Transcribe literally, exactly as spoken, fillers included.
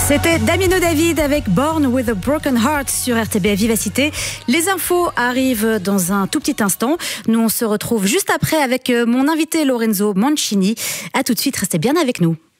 C'était Damien David avec Born with a Broken Heart sur R T B Vivacité. Les infos arrivent dans un tout petit instant. Nous, on se retrouve juste après avec mon invité Lorenzo Mancini. À tout de suite, restez bien avec nous.